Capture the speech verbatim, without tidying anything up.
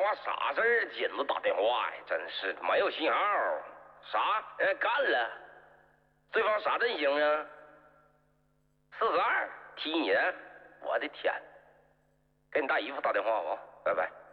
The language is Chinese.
话啥事儿？紧着打电话呀，真是的，没有信号。啥？哎，干了。对方啥阵型啊？四十二踢你的，我的天！给你大姨夫打电话吧，拜拜。